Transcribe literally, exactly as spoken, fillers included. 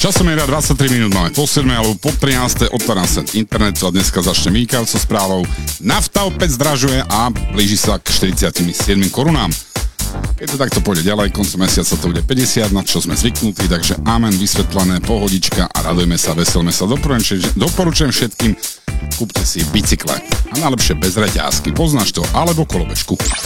Časom je dvadsaťtri minút, máme po siedmej alebo po trinástej, otváram sa internetu a dneska začne vynikajúcou správou. Nafta opäť zdražuje a blíži sa k štyridsiatsedem korunám. Keď to takto pôjde ďalej, koncom mesiaca to bude päťdesiat, na čo sme zvyknutí, takže amen, vysvetlené, pohodička a radujeme sa, veselme sa. Doporučujem, doporučujem všetkým, kúpte si bicykle a najlepšie bez reťazky, poznáš to, alebo kolobežku.